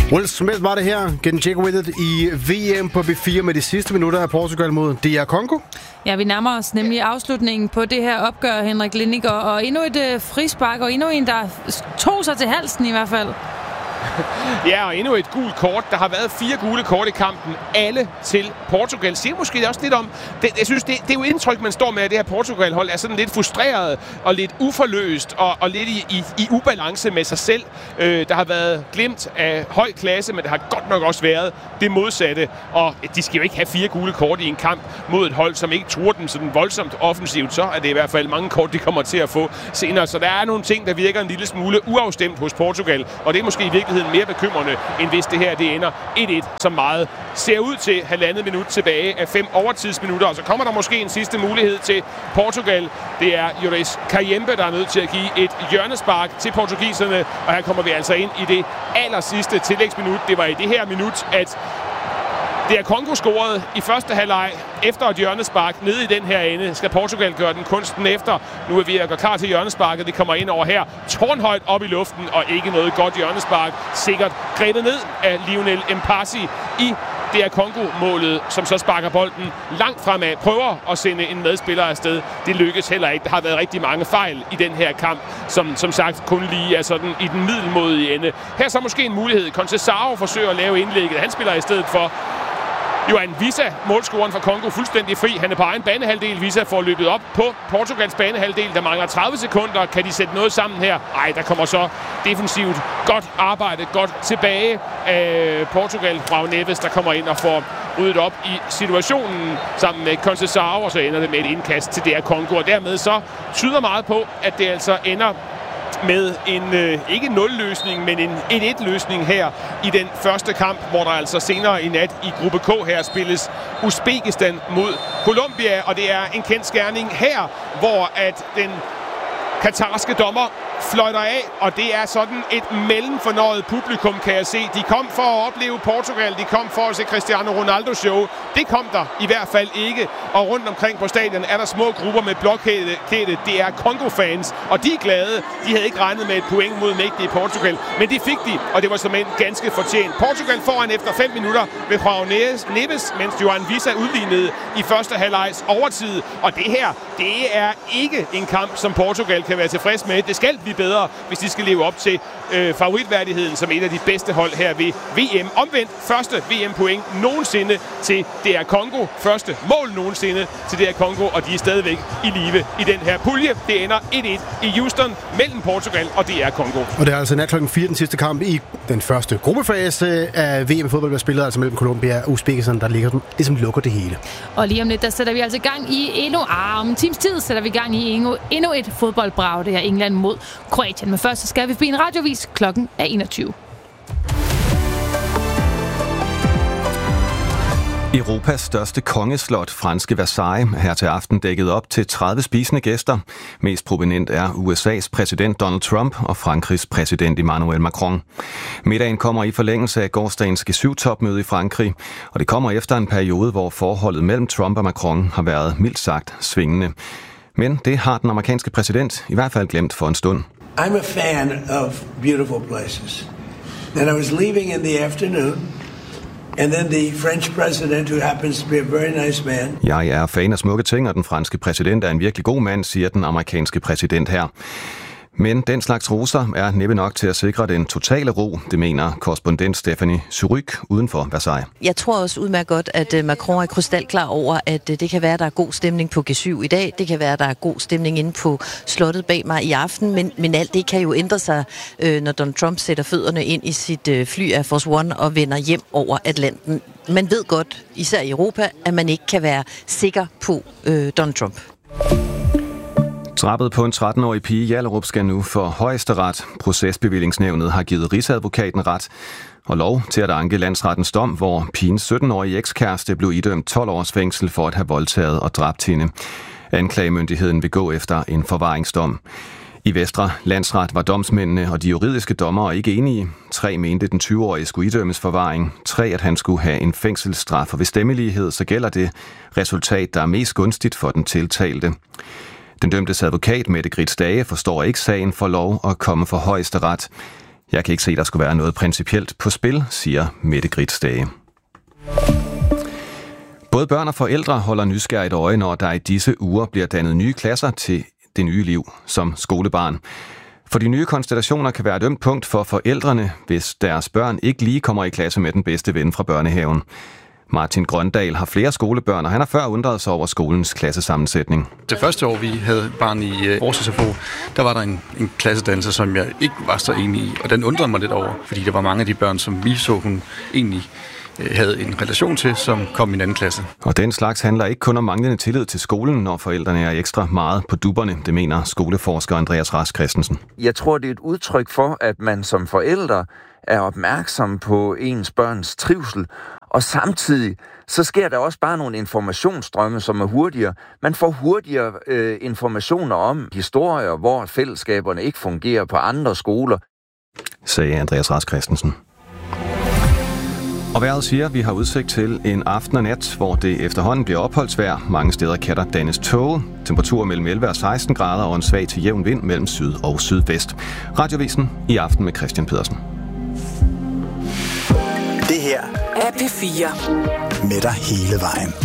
Will Smith var det her. Getting Jiggy With It i VM på B4 med de sidste minutter af Portugal mod DR Congo. Ja, vi nærmer os nemlig afslutningen på det her opgør, Henrik Lindick, og endnu et frispark, og endnu en, der tog sig til halsen i hvert fald. Ja, og endnu et gult kort. Der har været 4 gule kort i kampen. Alle til Portugal. Siger måske også lidt om... Jeg synes, det er jo indtryk, man står med, at det her Portugal-hold er sådan lidt frustreret og lidt uforløst og lidt i ubalance med sig selv. Der har været glimt af høj klasse, men det har godt nok også været det modsatte. Og de skal jo ikke have 4 gule kort i en kamp mod et hold, som ikke truer dem sådan voldsomt offensivt. Så er det i hvert fald mange kort, de kommer til at få senere. Så der er nogle ting, der virker en lille smule uafstemt hos Portugal. Og det er måske i virkeligheden mere bekymrende, end hvis det her det ender 1-1, som meget ser ud til 1,5 minut tilbage af 5 overtidsminutter. Og så kommer der måske en sidste mulighed til Portugal. Det er Joris Kayembe, der er nødt til at give et hjørnespark til portugiserne. Og her kommer vi altså ind i det allersidste tillægsminut. Det var i det her minut, at det er Congo scoret i første halvleg efter et hjørnespark nede i den her ende. Skal Portugal gøre den kunsten efter. Nu er vi at gå klar til hjørnesparket. Det kommer ind over her. Tårnhøjt op i luften, og ikke noget godt hjørnespark. Sikkert grebet ned af Lionel Mpasi i det er Congo-målet, som så sparker bolden langt fremad. Prøver at sende en medspiller afsted. Det lykkes heller ikke. Der har været rigtig mange fejl i den her kamp, som sagt kun lige er sådan i den middelmådige ende. Her så måske en mulighed. Conceição forsøger at lave indlægget. Han spiller i stedet for Johan Wissa, målscoren fra Congo, fuldstændig fri. Han er på egen banehalvdel. Wissa får løbet op på Portugals banehalvdel. Der mangler 30 sekunder. Kan de sætte noget sammen her? Ej, der kommer så defensivt godt arbejde, godt tilbage af Portugal. Raul Neves, der kommer ind og får ryddet op i situationen sammen med Conceição, og så ender det med et indkast til DR Congo. Og dermed så tyder meget på, at det altså ender med en, ikke 0-løsning, men en 1-1-løsning her i den første kamp, hvor der altså senere i nat i gruppe K her spilles Uzbekistan mod Colombia, og det er en kendsgerning her, hvor at den katarske dommer fløjter af, og det er sådan et mellemfornøjet publikum, kan jeg se. De kom for at opleve Portugal, de kom for at se Cristiano Ronaldo-show. Det kom der i hvert fald ikke, og rundt omkring på stadion er der små grupper med blokkæde. Det er Congo-fans, og de er glade. De havde ikke regnet med et point mod mægtige Portugal, men det fik de, og det var simpelthen ganske fortjent. Portugal foran efter 5 minutter ved Raul Neves, mens Johan Wissa udlignede i første halvlejs overtid. Og det her, det er ikke en kamp, som Portugal kan være tilfreds med. Det skal blive bedre, hvis de skal leve op til favoritværdigheden som et af de bedste hold her ved VM. Omvendt første VM-point nogensinde til DR Congo. Første mål nogensinde til DR Congo, og de er stadigvæk i live i den her pulje. Det ender 1-1 i Houston mellem Portugal og DR Congo. Og det er altså nat klokken 4 den sidste kamp i den første gruppefase af VM-fodbold, der spiller altså mellem Colombia og Uzbekistan, der ligger ligesom lukker det hele. Og lige om lidt, der sætter vi altså gang i om en times tid sætter vi gang i endnu et fodboldbrag. Det er England mod Kroatien. Men først så skal vi forbi en radiovis. Klokken er 21. Europas største kongeslot, franske Versailles, her til aften dækket op til 30 spisende gæster. Mest prominent er USA's præsident Donald Trump og Frankrigs præsident Emmanuel Macron. Middagen kommer i forlængelse af gårsdagens G7-topmøde i Frankrig, og det kommer efter en periode, hvor forholdet mellem Trump og Macron har været mildt sagt svingende. Men det har den amerikanske præsident i hvert fald glemt for en stund. I'm a fan of beautiful places. Then I was leaving in the afternoon, and then the French president, who happens to be a very nice man. Jeg er fan af smukke ting, og den franske præsident er en virkelig god mand, siger den amerikanske præsident her. Men den slags roser er næppe nok til at sikre den totale ro, det mener korrespondent Stephanie Suryk uden for Versailles. Jeg tror også udmærket godt, at Macron er krystalklar over, at det kan være, at der er god stemning på G7 i dag. Det kan være, at der er god stemning inde på slottet bag mig i aften. Men alt det kan jo ændre sig, når Donald Trump sætter fødderne ind i sit fly Air Force One og vender hjem over Atlanten. Man ved godt, især i Europa, at man ikke kan være sikker på Donald Trump. Drabet på en 13-årig pige i Hjallerup skal nu for Højesteret. Procesbevillingsnævnet har givet Rigsadvokaten ret og lov til at anke landsrettens dom, hvor pigens 17-årige ekskæreste blev idømt 12 års fængsel for at have voldtaget og dræbt hende. Anklagemyndigheden vil gå efter en forvaringsdom. I Vestre Landsret var domsmændene og de juridiske dommere ikke enige. 3 mente, den 20-årige skulle idømmes forvaring. 3, at han skulle have en fængselsstraf, og ved stemmelighed så gælder det resultat, der er mest gunstigt for den tiltalte. Den dømtes advokat, Mette Grits Dage, forstår ikke sagen for lov at komme for Højesteret. Jeg kan ikke se, at der skulle være noget principielt på spil, siger Mette Gritsdage. Både børn og forældre holder nysgerrigt øje, når der i disse uger bliver dannet nye klasser til det nye liv som skolebarn. For de nye konstellationer kan være et ømt punkt for forældrene, hvis deres børn ikke lige kommer i klasse med den bedste ven fra børnehaven. Martin Grøndal har flere skolebørn, og han har før undret sig over skolens klassesammensætning. Det første år, vi havde barn i vores SFO, der var der en klassedannelse, som jeg ikke var så enig i. Og den undrede mig lidt over, fordi der var mange af de børn, som vi så, hun egentlig havde en relation til, som kom i en anden klasse. Og den slags handler ikke kun om manglende tillid til skolen, når forældrene er ekstra meget på dupperne, det mener skoleforsker Andreas Rask Christensen. Jeg tror, det er et udtryk for, at man som forældre er opmærksom på ens børns trivsel, og samtidig så sker der også bare nogle informationsstrømme, som er hurtigere. Man får hurtigere informationer om historier, hvor fællesskaberne ikke fungerer på andre skoler, sagde Andreas Rask Christensen. Og vejret siger, at vi har udsigt til en aften og nat, hvor det efterhånden bliver opholdsvejr. Mange steder kan der dannes tåge. Temperaturer mellem 11 og 16 grader og en svag til jævn vind mellem syd og sydvest. Radiovisen i aften med Christian Pedersen. Det her er P4 med dig hele vejen.